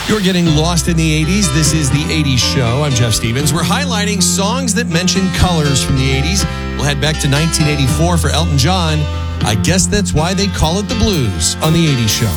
You're getting lost in the 80s. This is the 80s Show. I'm Jeff Stevens. We're highlighting songs that mention colors from the 80s. We'll head back to 1984 for Elton John. I guess that's why they call it the blues on the 80s Show.